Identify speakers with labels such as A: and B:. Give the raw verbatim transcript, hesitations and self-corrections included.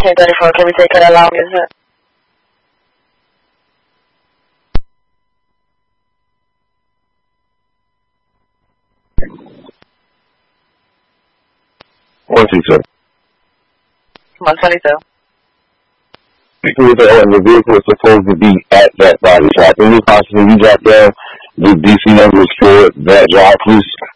A: ten thirty-four, can we take that long, is it?
B: one twenty-two.
A: one twenty-two.
B: People that the vehicle is supposed to be at that body shop. Any possible you drop down the D C number is for that job, please?